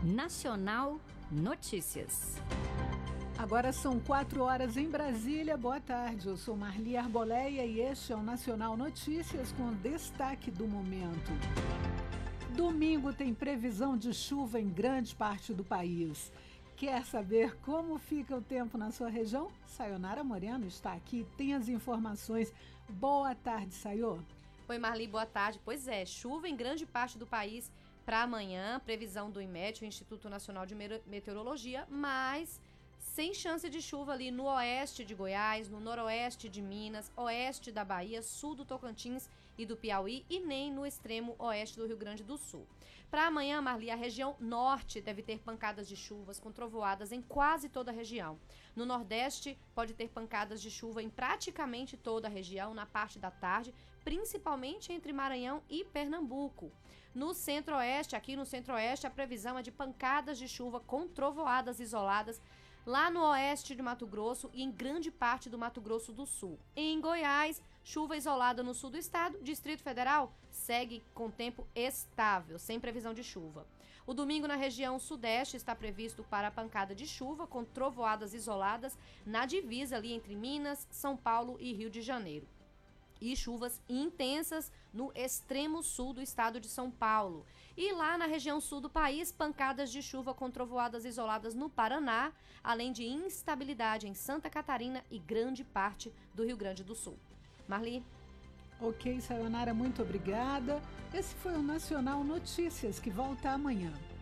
Nacional Notícias. Agora são 4 horas em Brasília. Boa tarde, eu sou Marli Arboleia e este é o Nacional Notícias com destaque do momento. Domingo tem previsão de chuva em grande parte do país. Quer saber como fica o tempo na sua região? Sayonara Moreno está aqui, tem as informações. Boa tarde, Sayô. Oi, Marli, boa tarde. Pois é, chuva em grande parte do país para amanhã, previsão do IMET, o Instituto Nacional de Meteorologia, mas sem chance de chuva ali no oeste de Goiás, no noroeste de Minas, oeste da Bahia, sul do Tocantins e do Piauí e nem no extremo oeste do Rio Grande do Sul. Para amanhã, Marli, a região norte deve ter pancadas de chuvas com trovoadas em quase toda a região. No nordeste, pode ter pancadas de chuva em praticamente toda a região na parte da tarde, principalmente entre Maranhão e Pernambuco. No centro-oeste, aqui no centro-oeste, a previsão é de pancadas de chuva com trovoadas isoladas lá no oeste de Mato Grosso e em grande parte do Mato Grosso do Sul. Em Goiás, chuva isolada no sul do estado. Distrito Federal segue com tempo estável, sem previsão de chuva. O domingo na região sudeste está previsto para pancada de chuva com trovoadas isoladas na divisa ali entre Minas, São Paulo e Rio de Janeiro. E chuvas intensas no extremo sul do estado de São Paulo. E lá na região sul do país, pancadas de chuva com trovoadas isoladas no Paraná, além de instabilidade em Santa Catarina e grande parte do Rio Grande do Sul. Marli? Ok, Sayonara, muito obrigada. Esse foi o Nacional Notícias, que volta amanhã.